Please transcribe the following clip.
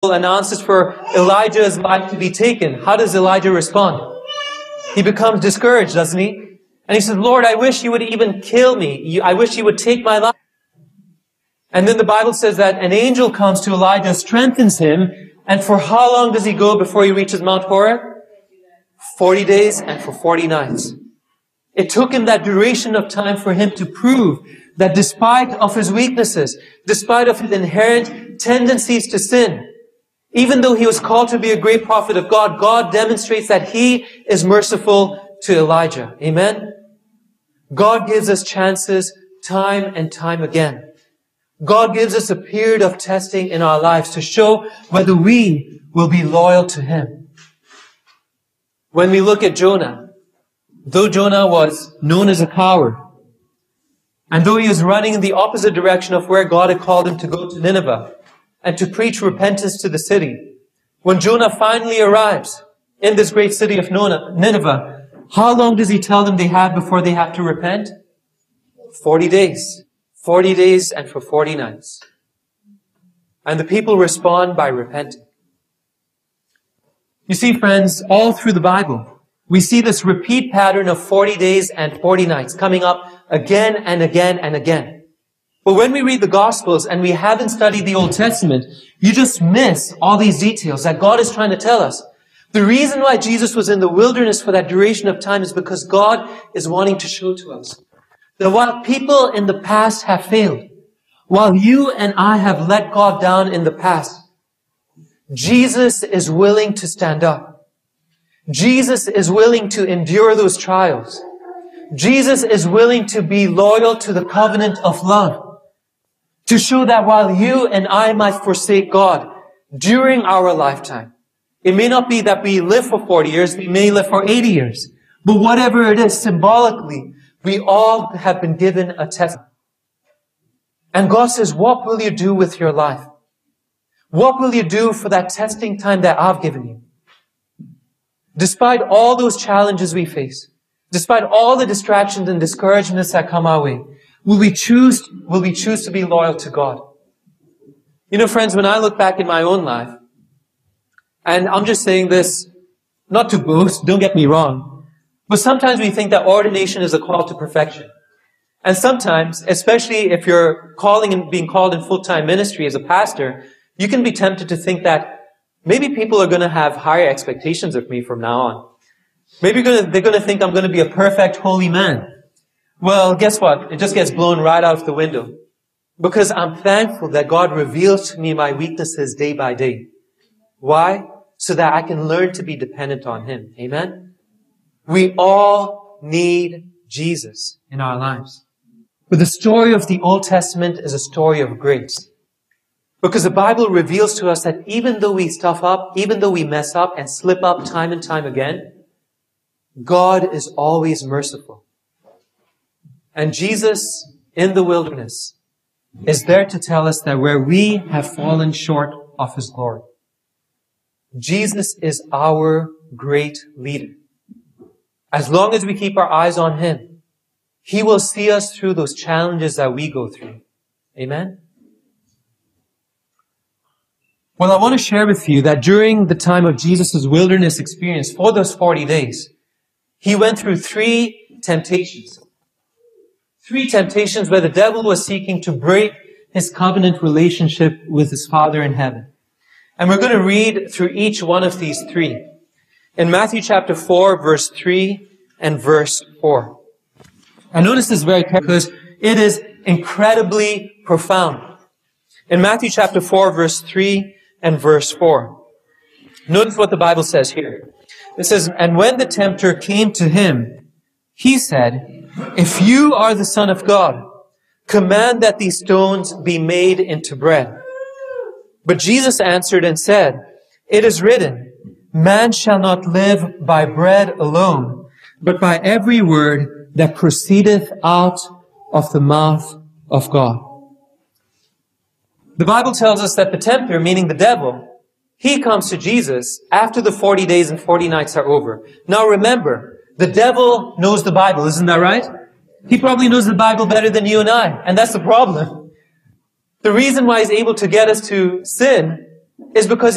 announces for Elijah's life to be taken. How does Elijah respond? He becomes discouraged, doesn't he? And he says, Lord, I wish you would even kill me. I wish you would take my life. And then the Bible says that an angel comes to Elijah, strengthens him, and for how long does he go before he reaches Mount Horeb? 40 days and for 40 nights. It took him that duration of time for him to prove that despite of his weaknesses, despite of his inherent tendencies to sin, even though he was called to be a great prophet of God, God demonstrates that He is merciful to Elijah. Amen? God gives us chances time and time again. God gives us a period of testing in our lives to show whether we will be loyal to Him. When we look at Jonah, though Jonah was known as a coward, and though he was running in the opposite direction of where God had called him to go to Nineveh and to preach repentance to the city, when Jonah finally arrives in this great city of Nineveh, how long does he tell them they have before they have to repent? 40 days. 40 days and for 40 nights. And the people respond by repenting. You see, friends, all through the Bible, we see this repeat pattern of 40 days and 40 nights coming up again and again and again. But when we read the Gospels and we haven't studied the Old Testament, you just miss all these details that God is trying to tell us. The reason why Jesus was in the wilderness for that duration of time is because God is wanting to show to us that while people in the past have failed, while you and I have let God down in the past, Jesus is willing to stand up. Jesus is willing to endure those trials. Jesus is willing to be loyal to the covenant of love, to show that while you and I might forsake God during our lifetime, it may not be that we live for 40 years, we may live for 80 years, but whatever it is, symbolically, we all have been given a test. And God says, what will you do with your life? What will you do for that testing time that I've given you? Despite all those challenges we face, despite all the distractions and discouragements that come our way, will we choose to be loyal to God? You know, friends, when I look back in my own life, and I'm just saying this not to boast, don't get me wrong, but sometimes we think that ordination is a call to perfection. And sometimes, especially if you're calling and being called in full-time ministry as a pastor, you can be tempted to think that maybe people are going to have higher expectations of me from now on. Maybe they're going to think I'm going to be a perfect, holy man. Well, guess what? It just gets blown right out of the window. Because I'm thankful that God reveals to me my weaknesses day by day. Why? So that I can learn to be dependent on Him. Amen? We all need Jesus in our lives. But the story of the Old Testament is a story of grace. Because the Bible reveals to us that even though we stuff up, even though we mess up and slip up time and time again, God is always merciful. And Jesus in the wilderness is there to tell us that where we have fallen short of His glory, Jesus is our great leader. As long as we keep our eyes on Him, He will see us through those challenges that we go through. Amen? Well, I want to share with you that during the time of Jesus' wilderness experience, for those 40 days, He went through 3 temptations. 3 temptations where the devil was seeking to break His covenant relationship with His Father in heaven. And we're going to read through each one of these 3. In Matthew chapter 4, verse 3 and verse 4. I notice this very carefully because it is incredibly profound. In Matthew chapter 4, verse 3 and verse 4. Notice what the Bible says here. It says, "And when the tempter came to Him, He said, 'If you are the Son of God, command that these stones be made into bread.' But Jesus answered and said, 'It is written, man shall not live by bread alone, but by every word that proceedeth out of the mouth of God.'" The Bible tells us that the tempter, meaning the devil, he comes to Jesus after the 40 days and 40 nights are over. Now remember, the devil knows the Bible, isn't that right? He probably knows the Bible better than you and I, and that's the problem. The reason why he's able to get us to sin is because